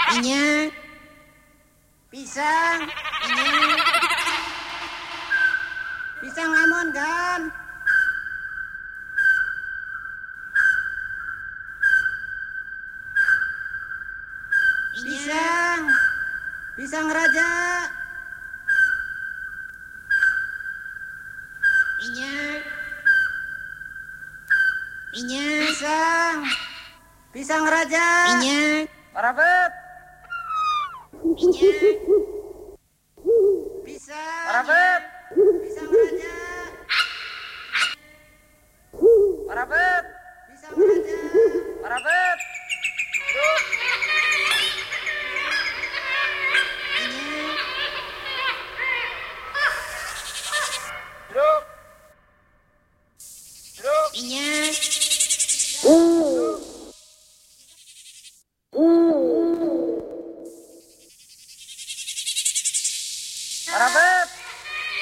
Inya. Pisang. Inya. Pisang lamon kan. Pisang. Pisang raja. Inya. Inya. Pisang. Pisang raja. Inya. Parabet. Inya. Pisang. Parabet. Pisang raja. Parabet. Pisang raja. Parabet. Duduk. Inya. Duduk. Duduk. Inya. Parabet.